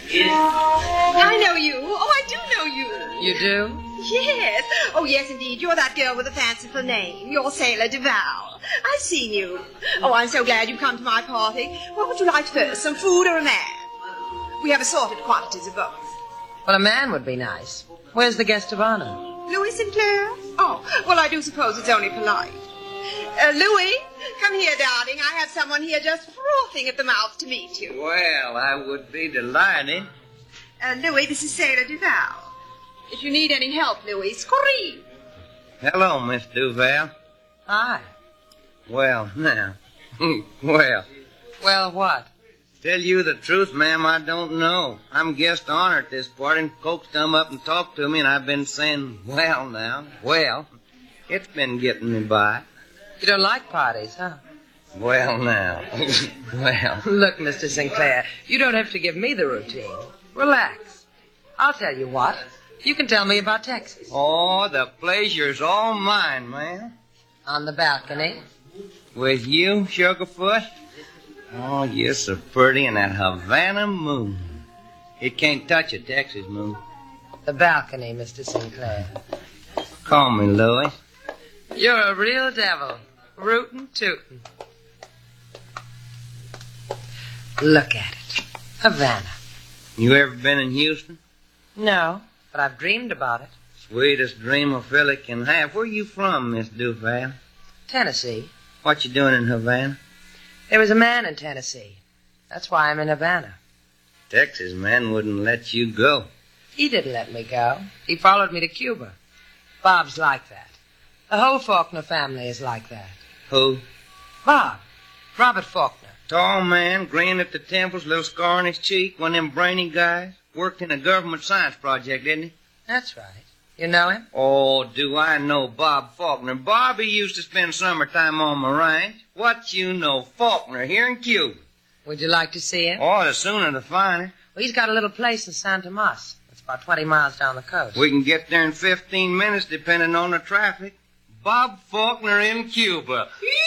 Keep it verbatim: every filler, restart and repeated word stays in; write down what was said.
I know you. Oh, I do know you. You do? Yes. Oh, yes, indeed. You're that girl with the fanciful name. You're Sailor Duval. I've seen you. Oh, I'm so glad you've come to my party. What would you like first, some food or a man? We have assorted quantities of both. Well, a man would be nice. Where's the guest of honor? Louis Sinclair? Oh, well, I do suppose it's only polite. Uh, Louis, come here, darling. I have someone here just frothing at the mouth to meet you. Well, I would be delighted. Uh, Louis, this is Sailor Duval. If you need any help, Louis, scream. Hello, Miss Duval. Hi. Well, now. well. Well, what? Tell you the truth, ma'am, I don't know. I'm guest honor at this party, and folks come up and talk to me, and I've been saying, well, now, well. It's been getting me by. You don't like parties, huh? Well, now. well. Look, Mister Sinclair, you don't have to give me the routine. Relax. I'll tell you what. You can tell me about Texas. Oh, the pleasure's all mine, ma'am. On the balcony. With you, Sugarfoot? Oh, you're so pretty in that Havana moon. It can't touch a Texas moon. The balcony, Mister Sinclair. Call me Louis. You're a real devil. Rootin' tootin'. Look at it. Havana. You ever been in Houston? No, but I've dreamed about it. Sweetest dream a fella can have. Where you from, Miss Duval? Tennessee. What you doing in Havana? There was a man in Tennessee. That's why I'm in Havana. Texas man wouldn't let you go. He didn't let me go. He followed me to Cuba. Bob's like that. The whole Faulkner family is like that. Who? Bob. Robert Faulkner. Tall man, grin at the temples, little scar on his cheek, one of them brainy guys. Worked in a government science project, didn't he? That's right. You know him? Oh, do I know Bob Faulkner. Bobby used to spend summertime on my ranch. What you know, Faulkner here in Cuba. Would you like to see him? Oh, the sooner the finer. Well, he's got a little place in San Tomas. It's about twenty miles down the coast. We can get there in fifteen minutes, depending on the traffic. Bob Faulkner in Cuba.